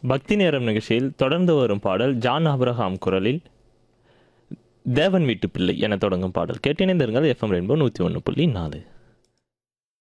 பக்தி நேரம் நிகழ்ச்சியில் தொடர்ந்து வரும் பாடல் ஜான் ஆபிரகாம் குரலில் தேவன் வீட்டு பிள்ளை என தொடங்கும் பாடல் கேட்டிணைந்திருங்கள். FM rainbow 101.4.